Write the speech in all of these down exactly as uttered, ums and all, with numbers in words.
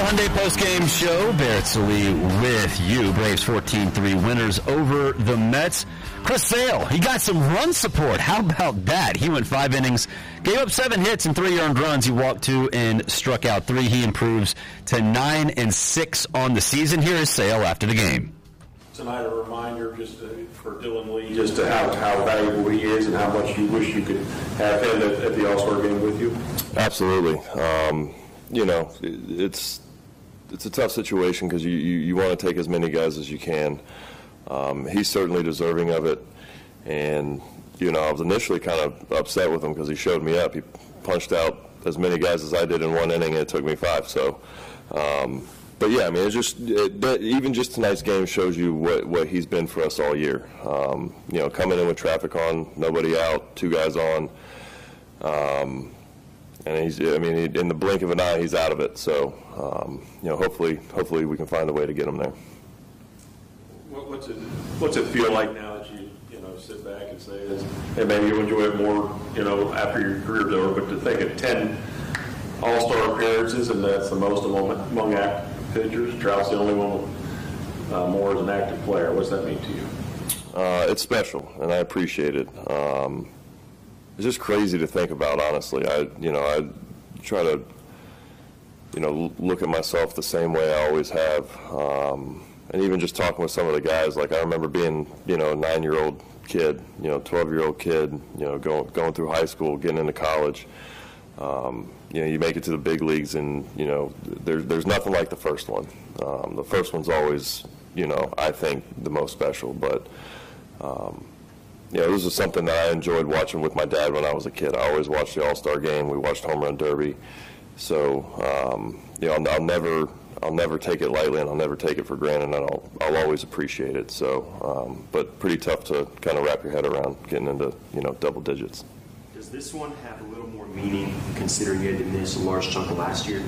Hyundai postgame show. Barrett Sallee with you. Braves fourteen three winners over the Mets. Chris Sale, he got some run support. How about that? He went five innings, gave up seven hits and three earned runs. He walked two and struck out three. He improves to nine and six on the season. Here is Sale after the game. Tonight, a reminder just to, for Dylan Lee, just to how, how valuable he is and how much you wish you could have him at, at the All-Star game with you. Absolutely. Um, you know, it, it's it's a tough situation because you, you, you want to take as many guys as you can. Um, he's certainly deserving of it. And, you know, I was initially kind of upset with him because he showed me up. He punched out as many guys as I did in one inning, and it took me five. So, um, but, yeah, I mean, it's just it, even just tonight's game shows you what, what he's been for us all year. Um, you know, coming in with traffic on, nobody out, two guys on. Um, and he's, I mean, in the blink of an eye, he's out of it. So, um, you know, hopefully, hopefully we can find a way to get him there. What's it, what's it feel like now that you, you know, sit back and say, this, hey, maybe you'll enjoy it more, you know, after your career's over, but to think of ten All-Star appearances, and that's the most among, among active pitchers. Trout's the only one with uh, more as an active player. What's that mean to you? Uh, it's special, and I appreciate it. Um, it's just crazy to think about, honestly. I, you know, I try to, you know, look at myself the same way I always have. Um, And even just talking with some of the guys, like I remember being, you know, a nine-year-old kid, you know, twelve-year-old kid, you know, going going through high school, getting into college. Um, you know, you make it to the big leagues, and you know, there, there's nothing like the first one. Um, the first one's always, you know, I think the most special. But um, you know, this is something that I enjoyed watching with my dad when I was a kid. I always watched the All-Star game. We watched Home Run Derby. So um, you know, I'll, I'll never. I'll never take it lightly, and I'll never take it for granted, and I'll, I'll always appreciate it. So, um, but pretty tough to kind of wrap your head around getting into, you know, double digits. Does this one have a little more meaning considering you had to miss a large chunk of last year?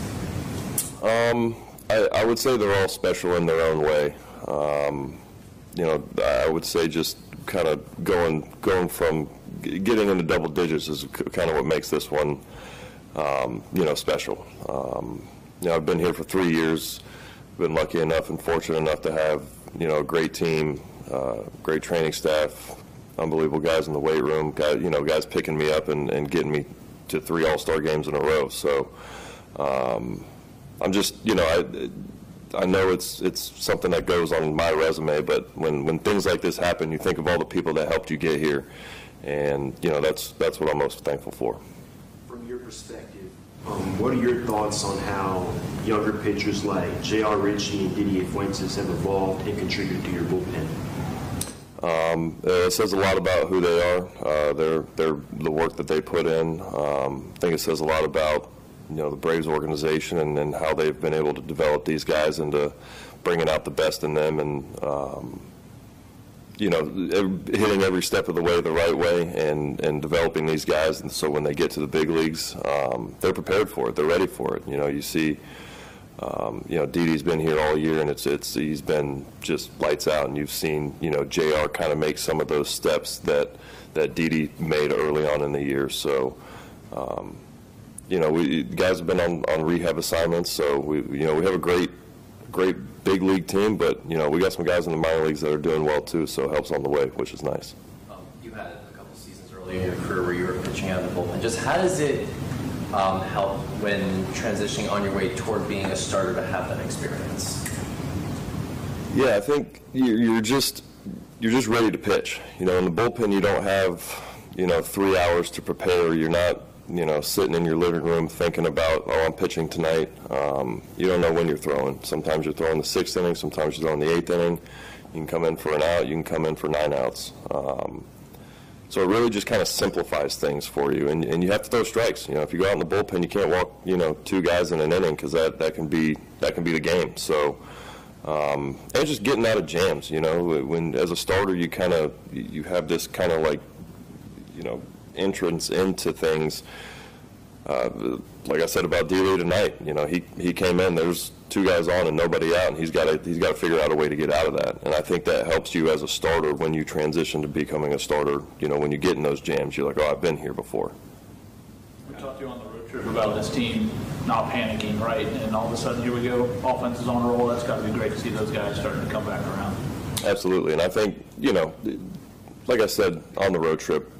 Um, I, I would say they're all special in their own way. Um, you know, I would say just kind of going going from getting into double digits is kind of what makes this one, um, you know, special. Um, You know, I've been here for three years, been lucky enough and fortunate enough to have, you know, a great team, uh, great training staff, unbelievable guys in the weight room, guys, you know, guys picking me up and, and getting me to three All-Star games in a row. So um, I'm just, you know, I I know it's it's something that goes on my resume, but when, when things like this happen, you think of all the people that helped you get here, and, you know, that's, that's what I'm most thankful for. From your perspective, Um, what are your thoughts on how younger pitchers like J R. Ritchie and Didier Fuentes have evolved and contributed to your bullpen? Um, it says a lot about who they are, uh, their, their, the work that they put in. Um, I think it says a lot about, you know, the Braves organization and, and how they've been able to develop these guys into bringing out the best in them, and um, you know, hitting every step of the way the right way, and, and developing these guys. And so when they get to the big leagues, um, they're prepared for it. They're ready for it. You know, you see, um, you know, Didi's been here all year, and it's it's he's been just lights out. And you've seen, you know, J R kind of make some of those steps that that Didi made early on in the year. So, um, you know, we guys have been on, on rehab assignments. So we, you know, we have a great. great big league team, but you know, we got some guys in the minor leagues that are doing well too, so it helps on the way, which is nice. Um, you had a couple seasons early in your career where you were pitching out of the bullpen. Just how does it um, help when transitioning on your way toward being a starter to have that experience? Yeah, I think you're just you're just ready to pitch. You know, in the bullpen, you don't have, you know, three hours to prepare. You're not, you know, sitting in your living room thinking about, oh, I'm pitching tonight. Um, you don't know when you're throwing. Sometimes you're throwing the sixth inning. Sometimes you're throwing the eighth inning. You can come in for an out. You can come in for nine outs. Um, so it really just kind of simplifies things for you. And, and you have to throw strikes. You know, if you go out in the bullpen, you can't walk, you know, two guys in an inning, because that, that can be that can be the game. So um, and just getting out of jams. You know, when as a starter, you kind of you have this kind of like, you know, entrance into things. Uh, like I said about D-Lee tonight, you know, he, he came in, there's two guys on and nobody out, and he's got to he's got to figure out a way to get out of that. And I think that helps you as a starter when you transition to becoming a starter. You know, when you get in those jams, you're like, oh, I've been here before. talked to you on the road trip about this team not panicking, right? And all of a sudden, here we go, offense is on a roll. That's got to be great to see those guys starting to come back around. Absolutely, and I think, you know, like I said on the road trip,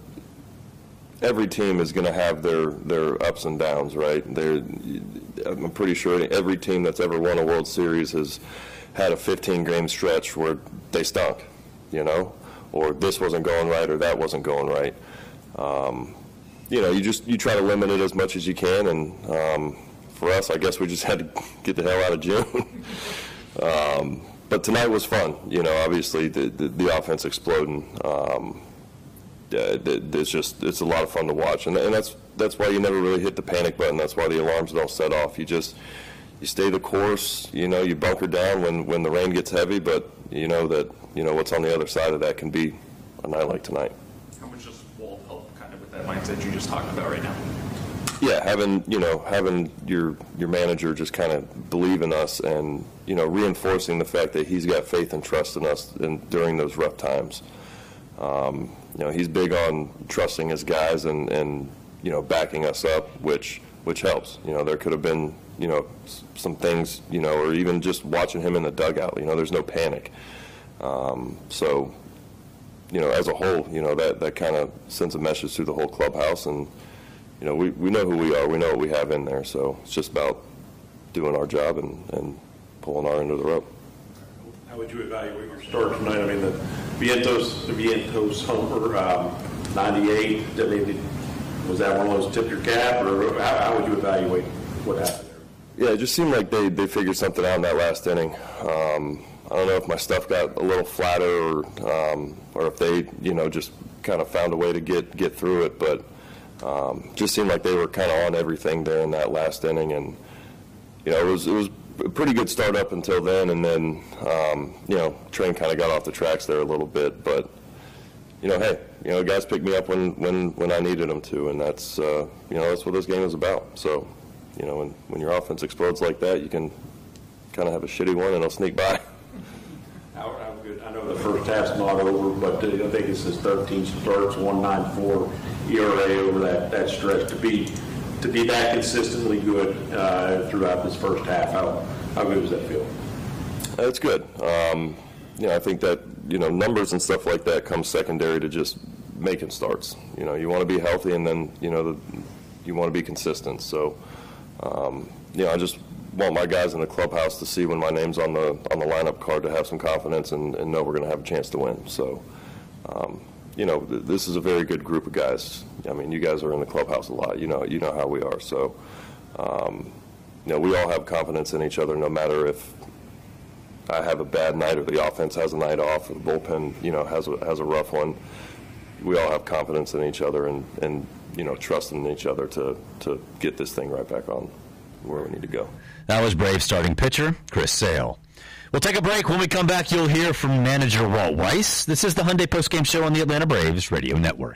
every team is going to have their, their ups and downs, right? They're, I'm pretty sure every team that's ever won a World Series has had a fifteen-game stretch where they stunk, you know, or this wasn't going right or that wasn't going right. Um, you know, you just you try to limit it as much as you can, and um, for us, I guess we just had to get the hell out of June. um, but tonight was fun, you know. Obviously, the the, the offense exploding. Um, uh, it's just it's a lot of fun to watch, and and that's that's why you never really hit the panic button. That's why the alarms don't set off. You just you stay the course. You know, you bunker down when when the rain gets heavy, but you know that you know what's on the other side of that can be a night like tonight. How much does Walt help kind of with that mindset you just talked about right now? Yeah, having you know having your your manager just kind of believe in us, and you know reinforcing the fact that he's got faith and trust in us in, during those rough times. Um, you know, he's big on trusting his guys and, and you know backing us up, which which helps. You know, there could have been you know some things you know, or even just watching him in the dugout. You know, there's no panic. Um, so, you know, as a whole, you know that that kind of sends a message through the whole clubhouse, and you know we, we know who we are, we know what we have in there. So it's just about doing our job and, and pulling our end of the rope. How would you evaluate your start tonight? I mean, the Vientos, the Vientos homer, um, ninety-eight. I mean, was that one of those tip your cap, or how, how would you evaluate what happened there? Yeah, it just seemed like they, they figured something out in that last inning. Um, I don't know if my stuff got a little flatter, or um, or if they you know just kind of found a way to get get through it, but um, just seemed like they were kind of on everything there in that last inning, and you know it was it was. a pretty good start up until then, and then um, you know train kind of got off the tracks there a little bit. But you know, hey, you know, guys picked me up when when, when I needed them to, and that's uh, you know that's what this game is about. So you know, when when your offense explodes like that, you can kind of have a shitty one and it'll sneak by. How, how good? I know the first half's not over, but uh, I think it says thirteen starts, one ninety-four E R A over that, that stretch. To be to be that consistently good uh, throughout this first half, how how good does that feel? It's good. Um, you know, I think that you know numbers and stuff like that come secondary to just making starts. You know, you want to be healthy, and then you know the, you want to be consistent. So, um, you know, I just want my guys in the clubhouse to see when my name's on the on the lineup card to have some confidence and, and know we're going to have a chance to win. So, um, you know, th- this is a very good group of guys. I mean, you guys are in the clubhouse a lot. You know, you know how we are. So, um, you know, we all have confidence in each other, no matter if I have a bad night or the offense has a night off or the bullpen, you know, has a has a rough one. We all have confidence in each other and, and you know, trusting in each other to to get this thing right back on where we need to go. That was Braves starting pitcher Chris Sale. We'll take a break. When we come back, you'll hear from manager Walt Weiss. This is the Hyundai Postgame Show on the Atlanta Braves Radio Network.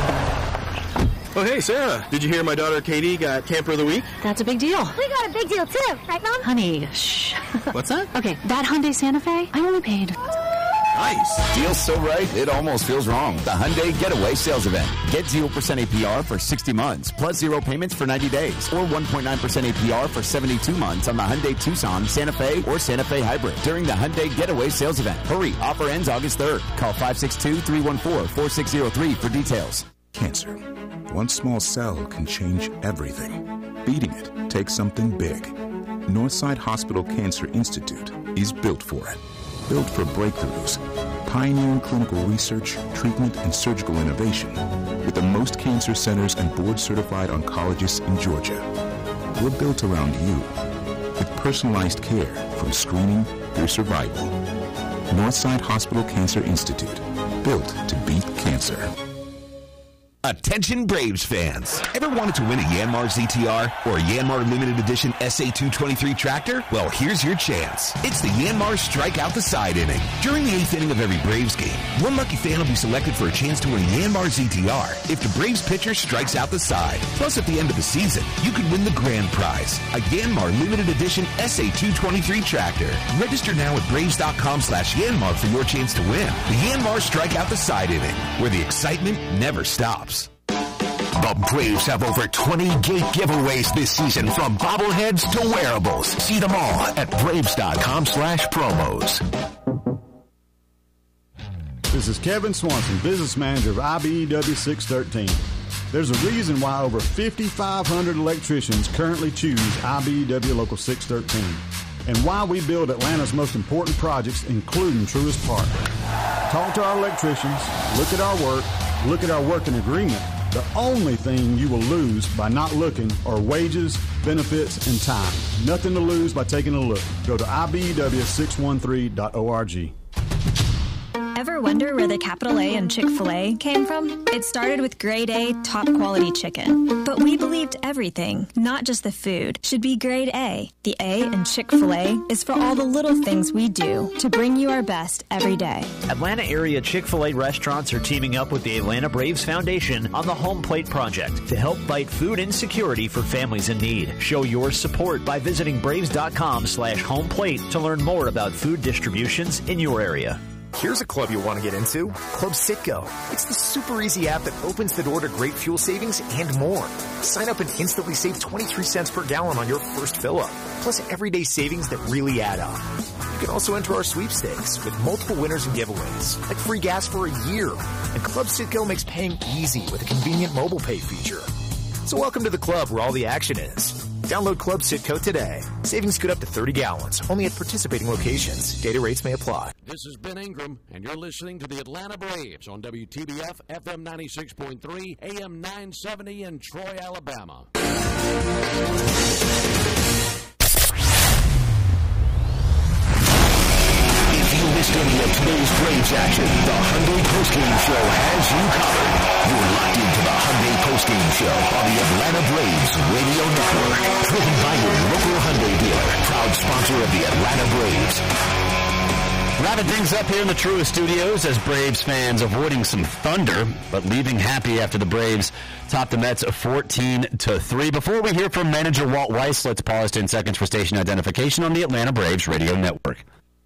Oh, hey, Sarah, did you hear my daughter Katie got Camper of the Week? That's a big deal. We got a big deal, too. Right, Mom? Honey, shh. What's that? Okay, that Hyundai Santa Fe, I only paid... Nice. Deal's so right, it almost feels wrong. The Hyundai Getaway Sales Event. Get zero percent A P R for sixty months, plus zero payments for ninety days, or one point nine percent A P R for seventy-two months on the Hyundai Tucson, Santa Fe, or Santa Fe Hybrid during the Hyundai Getaway Sales Event. Hurry, offer ends August third. Call five six two, three one four, four six zero three for details. Cancer. One small cell can change everything. Beating it takes something big. Northside Hospital Cancer Institute is built for it. Built for breakthroughs, pioneering clinical research, treatment, and surgical innovation with the most cancer centers and board-certified oncologists in Georgia. We're built around you with personalized care from screening through survival. Northside Hospital Cancer Institute, built to beat cancer. Attention Braves fans. Ever wanted to win a Yanmar Z T R or a Yanmar Limited Edition S A two twenty-three tractor? Well, here's your chance. It's the Yanmar Strike Out the Side inning. During the eighth inning of every Braves game, one lucky fan will be selected for a chance to win a Yanmar Z T R if the Braves pitcher strikes out the side. Plus, at the end of the season, you could win the grand prize, a Yanmar Limited Edition S A two twenty-three tractor. Register now at Braves.com slash Yanmar for your chance to win the Yanmar Strike Out the Side inning, where the excitement never stops. The Braves have over twenty gate giveaways this season, from bobbleheads to wearables. See them all at braves.com slash promos. This is Kevin Swanson, business manager of I B E W six thirteen. There's a reason why over fifty-five hundred electricians currently choose I B E W Local six thirteen, and why we build Atlanta's most important projects, including Truist Park. Talk to our electricians, look at our work, look at our working agreement. The only thing you will lose by not looking are wages, benefits, and time. Nothing to lose by taking a look. Go to I B E W six one three dot org. Ever wonder where the capital A in Chick-fil-A came from? It started with grade A, top quality chicken. But we believed everything, not just the food, should be grade A. The A in Chick-fil-A is for all the little things we do to bring you our best every day. Atlanta area Chick-fil-A restaurants are teaming up with the Atlanta Braves Foundation on the Home Plate Project to help fight food insecurity for families in need. Show your support by visiting braves.com slash home plate to learn more about food distributions in your area. Here's a club you'll want to get into, Club Citgo. It's the super easy app that opens the door to great fuel savings and more. Sign up and instantly save twenty-three cents per gallon on your first fill-up, plus everyday savings that really add up. You can also enter our sweepstakes with multiple winners and giveaways, like free gas for a year. And Club Citgo makes paying easy with a convenient mobile pay feature. So welcome to the club where all the action is. Download Club Citgo today. Savings good up to thirty gallons, only at participating locations. Data rates may apply. This is Ben Ingram, and you're listening to the Atlanta Braves on W T B F F M ninety-six point three, A M nine seventy in Troy, Alabama. If you missed any of today's Braves action, the Hyundai Postgame Show has you covered. You're locked into the Hyundai Postgame Show on the Atlanta Braves Radio Network. Driven by your local Hyundai dealer, proud sponsor of the Atlanta Braves. Wrapping things up here in the Truist Studios as Braves fans avoiding some thunder, but leaving happy after the Braves topped the Mets fourteen to three. Before we hear from manager Walt Weiss, let's pause ten seconds for station identification on the Atlanta Braves Radio Network.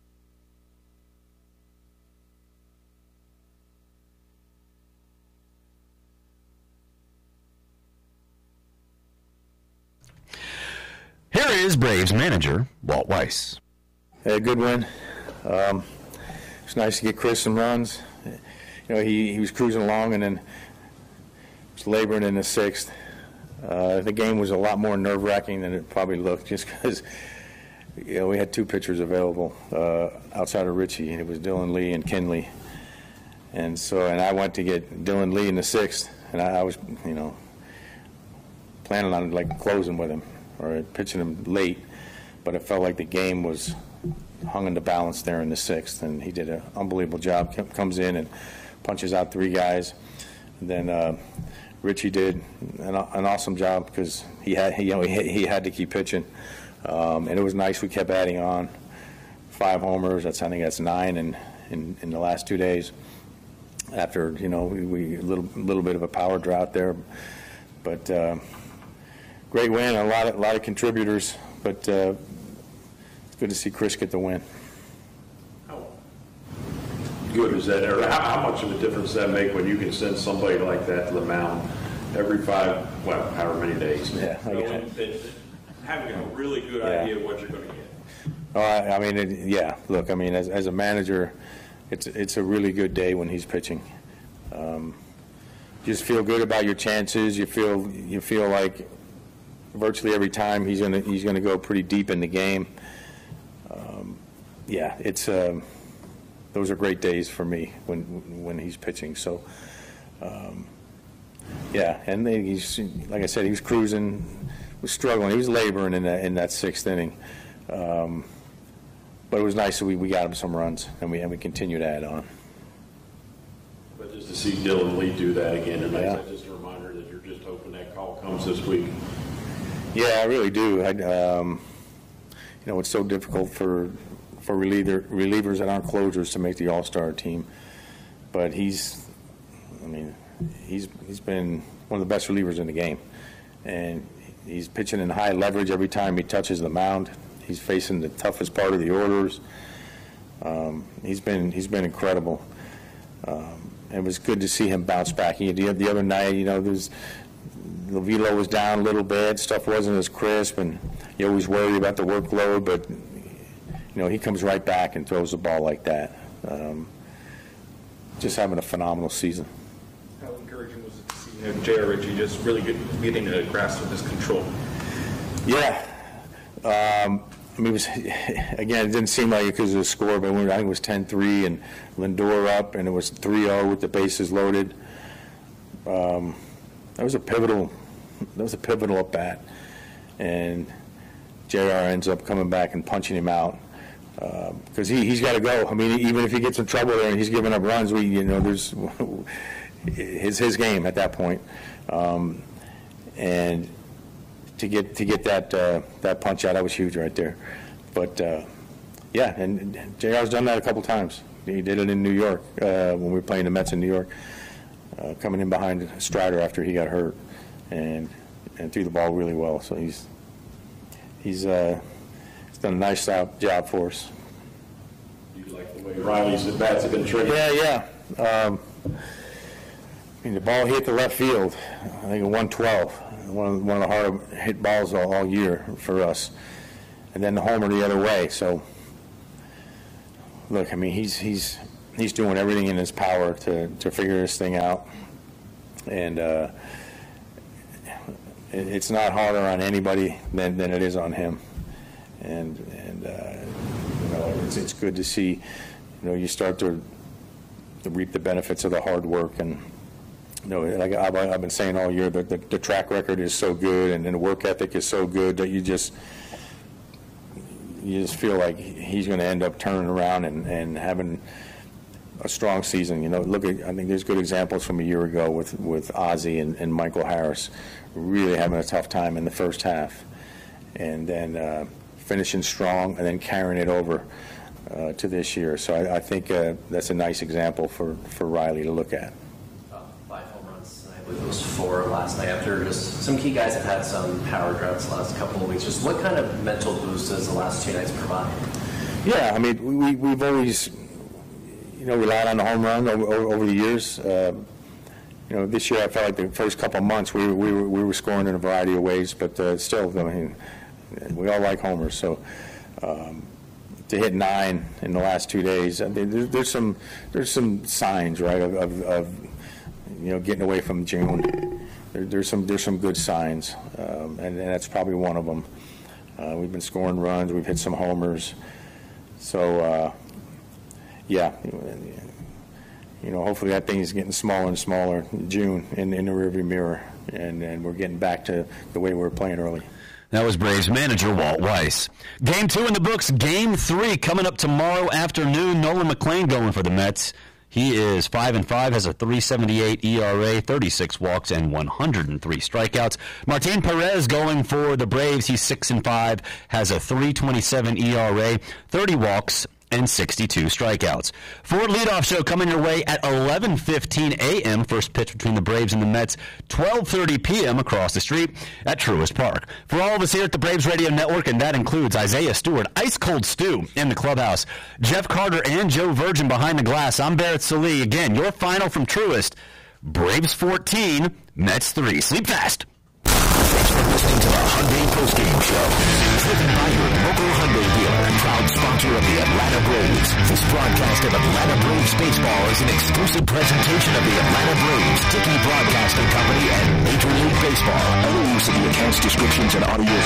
Here is Braves manager Walt Weiss. Hey, good win. Um, it's nice to get Chris some runs. You know, he, he was cruising along and then was laboring in the sixth. Uh, the game was a lot more nerve-wracking than it probably looked, just because you know we had two pitchers available uh, outside of Richie, and it was Dylan Lee and Kinley. And so, and I went to get Dylan Lee in the sixth, and I, I was, you know, planning on like closing with him or pitching him late, but it felt like the game was hung in the balance there in the sixth, and he did an unbelievable job. Comes in and punches out three guys. And then uh, Richie did an, an awesome job because he had he, you know he, he had to keep pitching, um, and it was nice. We kept adding on five homers. That's I think that's nine in in, in the last two days. After you know we, we a little little bit of a power drought there, but. Uh, Great win, a lot of, a lot of contributors, but uh, it's good to see Chris get the win. How good is that? Or how, how much of a difference does that make when you can send somebody like that to the mound every five, well, however many days? Yeah, you know, and, and having a really good yeah. idea of what you're going to get. Oh, I, I mean, it, yeah. Look, I mean, as, as a manager, it's it's a really good day when he's pitching. Um, you just feel good about your chances. You feel you feel like. Virtually every time he's gonna he's gonna go pretty deep in the game. Um, yeah, it's um, those are great days for me when when he's pitching. So um, yeah, and then he's like I said, he was cruising, was struggling, he was laboring in that in that sixth inning. Um, but it was nice that we, we got him some runs, and we and we continue to add on. But just to see Dylan Lee do that again tonight, yeah. that's just a reminder that you're just hoping that call comes this week. Yeah, I really do. I, um, you know, it's so difficult for for reliever, relievers that aren't closers to make the All-Star team. But he's, I mean, he's he's been one of the best relievers in the game, and he's pitching in high leverage every time he touches the mound. He's facing the toughest part of the orders. Um, he's been he's been incredible. Um, it was good to see him bounce back. He, the, the other night, you know, there's. the velo was down a little bit, stuff wasn't as crisp, and you always worry about the workload, but, you know, he comes right back and throws the ball like that. Um, just having a phenomenal season. How encouraging was it to see, you know, J R. Ritchie just really get, getting a grasp of his control? Yeah. Um, I mean, it was, again, it didn't seem like it because of the score, but when, I think it was ten three and Lindor up, and it was three oh with the bases loaded. Um, that was a pivotal, that was a pivotal at bat, and J R ends up coming back and punching him out because uh, he he's got to go. I mean, even if he gets in trouble there and he's giving up runs, we you know there's his his game at that point, um, and to get to get that uh, that punch out, that was huge right there. But uh, yeah, and J R's done that a couple times. He did it in New York uh, when we were playing the Mets in New York. Uh, coming in behind Strider after he got hurt, and and threw the ball really well. So he's he's, uh, he's done a nice job, job for us. You like the way Riley's at bats have been triggered? Yeah, yeah. Um, I mean, the ball hit the left field. I think at one twelve, one of, one of the hard hit balls all, all year for us, and then the homer the other way. So look, I mean, he's he's. He's doing everything in his power to, to figure this thing out, and uh, it, it's not harder on anybody than, than it is on him. And and uh, you know, it's it's good to see. You know, you start to, to reap the benefits of the hard work, and you know, like I've, I've been saying all year, that the, the track record is so good, and, and the work ethic is so good that you just you just feel like he's going to end up turning around and, and having a strong season. You know, look at, I think there's good examples from a year ago with, with Ozzie and, and Michael Harris really having a tough time in the first half, and then uh, finishing strong and then carrying it over uh, to this year. So I, I think uh, that's a nice example for, for Riley to look at. Uh, five home runs, I believe it was four last night after just some key guys have had some power droughts the last couple of weeks. Just what kind of mental boost does the last two nights provide? Yeah, I mean, we, we've always, you know, relied on the home run over, over the years. Uh, you know, this year I felt like the first couple of months we, we, were, we were scoring in a variety of ways, but uh, still, I mean, we all like homers. So um, to hit nine in the last two days, I mean, there, there's some there's some signs, right, of, of, of you know, getting away from June. There, there's some there's some good signs, um, and, and that's probably one of them. Uh, we've been scoring runs. We've hit some homers. So. Uh, Yeah, you know, hopefully that thing is getting smaller and smaller in June in, in the rearview mirror, and, and we're getting back to the way we were playing early. That was Braves manager Walt Weiss. Game two in the books. Game three coming up tomorrow afternoon. Nolan McLean going for the Mets. He is five and five, has a three seventy-eight E R A, thirty-six walks, and one hundred three strikeouts. Martin Perez going for the Braves. He's six and five, has a three twenty-seven E R A, thirty walks, and sixty-two strikeouts. Ford Leadoff Show coming your way at eleven fifteen a.m. First pitch between the Braves and the Mets, twelve thirty p.m. across the street at Truist Park. For all of us here at the Braves Radio Network, and that includes Isaiah Stewart, Ice Cold Stew in the clubhouse, Jeff Carter and Joe Virgin behind the glass. I'm Barrett Salee. Again, your final from Truist, Braves fourteen, Mets three. Sleep fast. Thanks for listening to the Hyundai Postgame Show. Driven by your local Hyundai dealer, proud sponsor of the Atlanta Braves. This broadcast of Atlanta Braves baseball is an exclusive presentation of the Atlanta Braves, Dickey Broadcasting Company, and Major League Baseball. All use of the accounts, descriptions, and audio